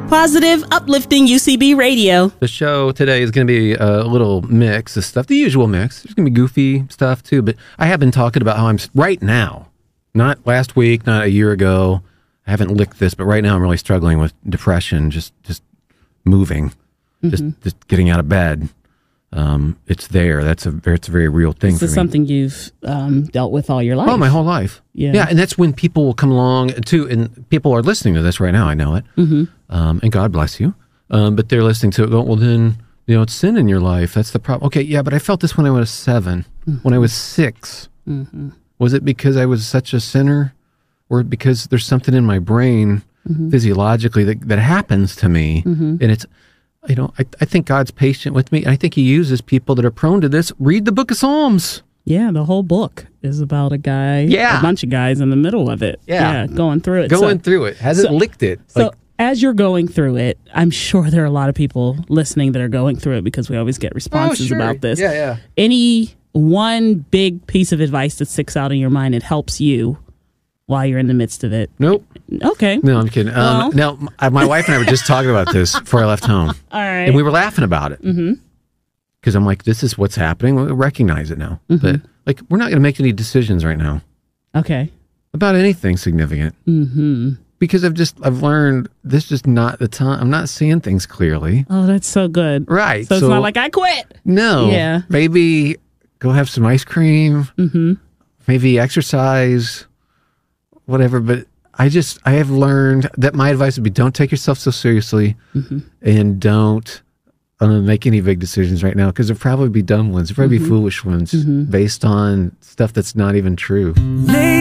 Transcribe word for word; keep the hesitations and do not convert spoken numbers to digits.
Positive, uplifting U C B radio. The show today is going to be a little mix of stuff, the usual mix. There's going to be goofy stuff too, but I have been talking about how I'm right now, not last week, not a year ago. I haven't licked this, but right now I'm really struggling with depression, just just moving, mm-hmm. just just getting out of bed. Um, it's there. That's a it's a very real thing. This for is me. something you've um, dealt with all your life. Oh, my whole life. Yeah, yeah, and that's when people will come along too, and people are listening to this right now. I know it, mm-hmm. um, and God bless you. Um, but they're listening to it. Go, well, then you know it's sin in your life. That's the problem. Okay, yeah, but I felt this when I was seven, mm-hmm. when I was six. Mm-hmm. Was it because I was such a sinner, or because there's something in my brain mm-hmm. physiologically that that happens to me, mm-hmm. and it's. You know, I, I think God's patient with me. I think he uses people that are prone to this. Read the book of Psalms. Yeah, the whole book is about a guy, yeah. a bunch of guys in the middle of it. Yeah, yeah going through it. Going so, through it. Hasn't so, licked it. So like, as you're going through it, I'm sure there are a lot of people listening that are going through it because we always get responses oh, sure. about this. Yeah, yeah. Any one big piece of advice that sticks out in your mind and helps you while you're in the midst of it? Nope. Okay. No, I'm kidding. Um, well. Now, my wife and I were just talking about this before I left home. All right. And we were laughing about it. Mm-hmm. Because I'm like, this is what's happening. We recognize it now. Mm-hmm. But, like, we're not going to make any decisions right now. Okay. About anything significant. Mm-hmm. Because I've just, I've learned this is not the time. I'm not seeing things clearly. Oh, that's so good. Right. So, so it's not like I quit. No. Yeah. Maybe go have some ice cream. Mm-hmm. Maybe exercise. Whatever, but I just, I have learned that my advice would be don't take yourself so seriously mm-hmm. and don't uh, make any big decisions right now because there'll probably be dumb ones, there'll probably mm-hmm. be foolish ones mm-hmm. based on stuff that's not even true.